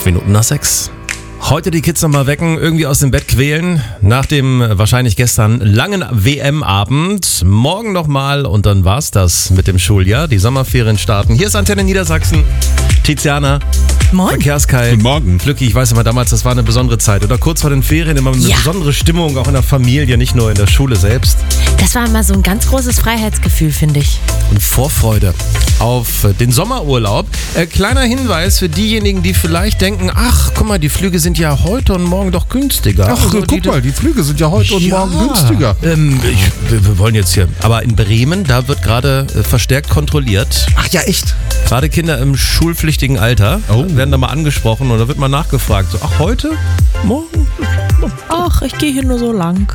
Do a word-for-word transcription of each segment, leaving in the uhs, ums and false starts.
Fünf Minuten nach sechs. Heute die Kids nochmal wecken, irgendwie aus dem Bett quälen. Nach dem wahrscheinlich gestern langen W M-Abend. Morgen nochmal und dann war's das mit dem Schuljahr. Die Sommerferien starten. Hier ist Antenne Niedersachsen. Tiziana. Moin. Verkehrskai. Guten Morgen. Flücki, ich weiß immer, damals, das war eine besondere Zeit. Oder kurz vor den Ferien immer eine Ja. besondere Stimmung, auch in der Familie, nicht nur in der Schule selbst. Das war immer so ein ganz großes Freiheitsgefühl, finde ich. Und Vorfreude auf den Sommerurlaub. Äh, kleiner Hinweis für diejenigen, die vielleicht denken, ach, guck mal, die Flüge sind ja heute und morgen doch günstiger. Ach, Also, guck die, mal, die Flüge sind ja heute und Ja. morgen günstiger. Ähm, ich, wir, wir wollen jetzt hier. Aber in Bremen, da wird gerade äh, verstärkt kontrolliert. Ach ja, echt? Gerade Kinder im schulpflichtigen Alter Oh. werden da mal angesprochen und da wird mal nachgefragt. So, ach, heute? Morgen? Ach, ich gehe hier nur so lang.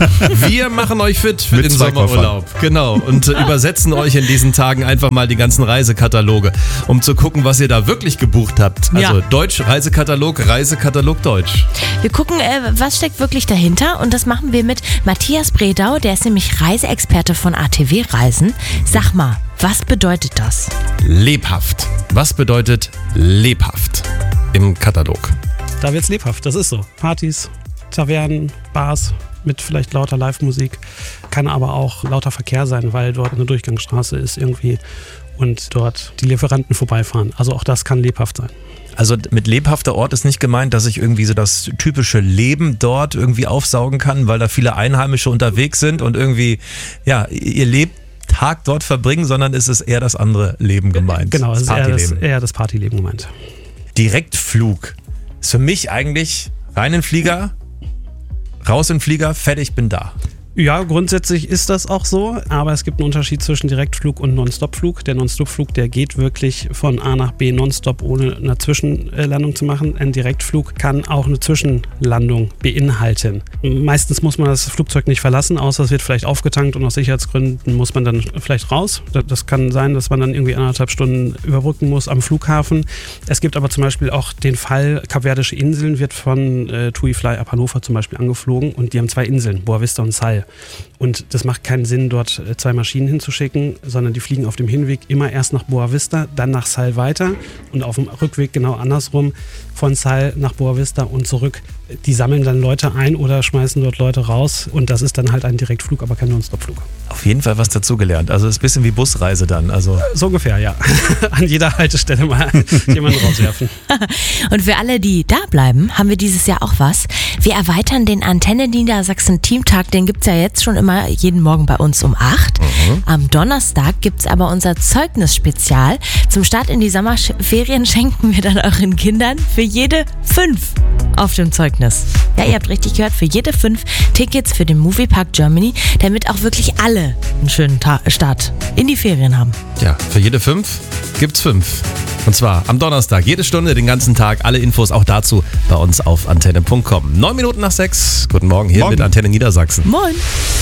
Wir machen euch fit für Mit den zwei Sommerurlaub. Genau. Und äh, übersetzen euch in diesen Tagen einfach mal die ganzen Reisekataloge, um zu gucken, was ihr da wirklich gebucht habt. Also Ja. Deutsch, Reisekatalog, Reisekatalog Deutsch. Wir gucken, äh, was steckt wirklich dahinter, und das machen wir mit Matthias Bredau, der ist nämlich Reiseexperte von A T W Reisen. Sag mal, was bedeutet das? Lebhaft. Was bedeutet lebhaft im Katalog? Da wird's lebhaft, das ist so. Partys, Tavernen, Bars mit vielleicht lauter Live-Musik. Kann aber auch lauter Verkehr sein, weil dort eine Durchgangsstraße ist irgendwie und dort die Lieferanten vorbeifahren. Also auch das kann lebhaft sein. Also mit lebhafter Ort ist nicht gemeint, dass ich irgendwie so das typische Leben dort irgendwie aufsaugen kann, weil da viele Einheimische unterwegs sind und irgendwie, ja, ihr Lebtag dort verbringen, sondern ist es eher das andere Leben gemeint. Genau, es das ist eher das, Partyleben. eher das Partyleben gemeint. Direktflug ist für mich eigentlich rein in den Flieger, raus in den Flieger, fertig, bin da. Ja, grundsätzlich ist das auch so, aber es gibt einen Unterschied zwischen Direktflug und Nonstop-Flug. Der Nonstop-Flug, der geht wirklich von A nach B nonstop, ohne eine Zwischenlandung zu machen. Ein Direktflug kann auch eine Zwischenlandung beinhalten. Meistens muss man das Flugzeug nicht verlassen, außer es wird vielleicht aufgetankt und aus Sicherheitsgründen muss man dann vielleicht raus. Das kann sein, dass man dann irgendwie anderthalb Stunden überbrücken muss am Flughafen. Es gibt aber zum Beispiel auch den Fall, Kapverdische Inseln wird von äh, TUI Fly ab Hannover zum Beispiel angeflogen und die haben zwei Inseln, Boa Vista und Sal. Und das macht keinen Sinn, dort zwei Maschinen hinzuschicken, sondern die fliegen auf dem Hinweg immer erst nach Boa Vista, dann nach Sal weiter und auf dem Rückweg genau andersrum, von Sal nach Boa Vista und zurück. Die sammeln dann Leute ein oder schmeißen dort Leute raus und das ist dann halt ein Direktflug, aber kein Nonstop-Flug. Auf jeden Fall was dazugelernt. Also es ist ein bisschen wie Busreise dann. Also So ungefähr, ja. An jeder Haltestelle mal jemanden rauswerfen. Und für alle, die da bleiben, haben wir dieses Jahr auch was. Wir erweitern den Antenne Niedersachsen Teamtag, den gibt's ja jetzt schon immer jeden Morgen bei uns um acht. Mhm. Am Donnerstag gibt's aber unser Zeugnis-Spezial. Zum Start in die Sommerferien schenken wir dann euren Kindern für jede fünf auf dem Zeugnis. Ja, ihr habt richtig gehört, für jede fünf Tickets für den Moviepark Germany, damit auch wirklich alle einen schönen Ta- Start in die Ferien haben. Ja, für jede fünf gibt's fünf. Und zwar am Donnerstag, jede Stunde, den ganzen Tag. Alle Infos auch dazu bei uns auf antenne punkt com. Neun Minuten nach sechs. Guten Morgen hier Morgen. mit Antenne Niedersachsen. Moin!